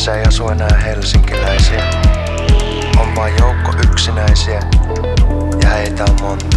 missä ei asu enää helsinkiläisiä. On vain joukko yksinäisiä ja heitä on monta.